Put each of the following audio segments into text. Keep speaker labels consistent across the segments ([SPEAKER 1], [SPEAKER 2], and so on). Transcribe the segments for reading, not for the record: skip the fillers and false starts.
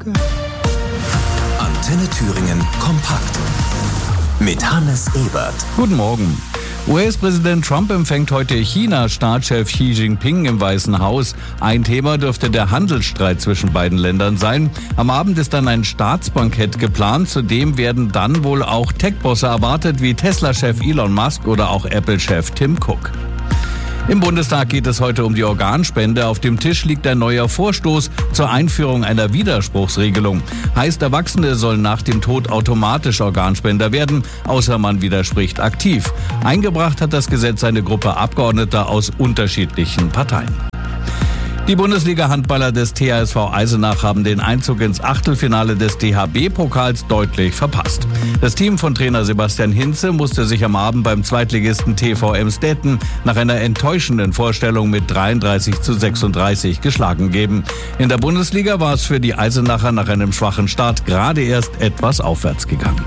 [SPEAKER 1] Antenne Thüringen kompakt mit Hannes Ebert.
[SPEAKER 2] Guten Morgen. US-Präsident Trump empfängt heute China-Staatschef Xi Jinping im Weißen Haus. Ein Thema dürfte der Handelsstreit zwischen beiden Ländern sein. Am Abend ist dann ein Staatsbankett geplant. Zudem werden dann wohl auch Tech-Bosse erwartet, wie Tesla-Chef Elon Musk oder auch Apple-Chef Tim Cook. Im Bundestag geht es heute um die Organspende. Auf dem Tisch liegt ein neuer Vorstoß zur Einführung einer Widerspruchsregelung. Heißt, Erwachsene sollen nach dem Tod automatisch Organspender werden, außer man widerspricht aktiv. Eingebracht hat das Gesetz eine Gruppe Abgeordneter aus unterschiedlichen Parteien. Die Bundesliga-Handballer des THSV Eisenach haben den Einzug ins Achtelfinale des DHB-Pokals deutlich verpasst. Das Team von Trainer Sebastian Hinze musste sich am Abend beim Zweitligisten TV Emstetten nach einer enttäuschenden Vorstellung mit 33:36 geschlagen geben. In der Bundesliga war es für die Eisenacher nach einem schwachen Start gerade erst etwas aufwärts gegangen.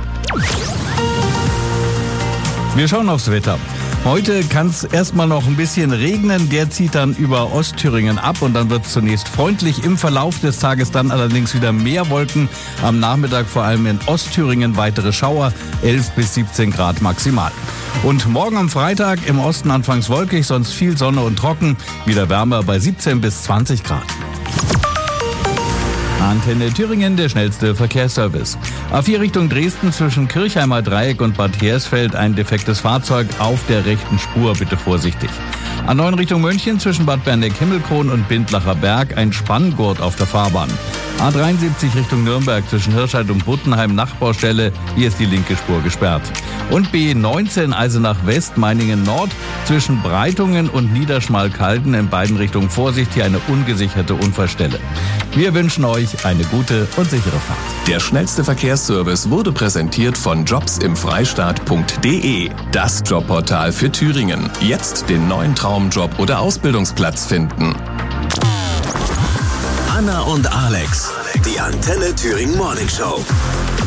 [SPEAKER 2] Wir schauen aufs Wetter. Heute kann es erstmal noch ein bisschen regnen, der zieht dann über Ostthüringen ab und dann wird es zunächst freundlich. Im Verlauf des Tages dann allerdings wieder mehr Wolken. Am Nachmittag vor allem in Ostthüringen weitere Schauer, 11 bis 17 Grad maximal. Und morgen am Freitag im Osten anfangs wolkig, sonst viel Sonne und trocken, wieder wärmer bei 17 bis 20 Grad. Antenne Thüringen, der schnellste Verkehrsservice. A4 Richtung Dresden zwischen Kirchheimer Dreieck und Bad Hersfeld ein defektes Fahrzeug auf der rechten Spur, bitte vorsichtig. A9 Richtung München zwischen Bad Berneck-Himmelkron und Bindlacher Berg ein Spanngurt auf der Fahrbahn. A73 Richtung Nürnberg zwischen Hirscheid und Buttenheim Nachbaustelle, hier ist die linke Spur gesperrt. Und B19 Eisenach West Meiningen Nord zwischen Breitungen und Niederschmalkalden in beiden Richtungen Vorsicht, hier eine ungesicherte Unfallstelle. Wir wünschen euch eine gute und sichere Fahrt.
[SPEAKER 1] Der schnellste Verkehrsservice wurde präsentiert von jobsimfreistaat.de, das Jobportal für Thüringen. Jetzt den neuen Traumjob oder Ausbildungsplatz finden. Anna und Alex, die Antenne Thüringen Morning Show.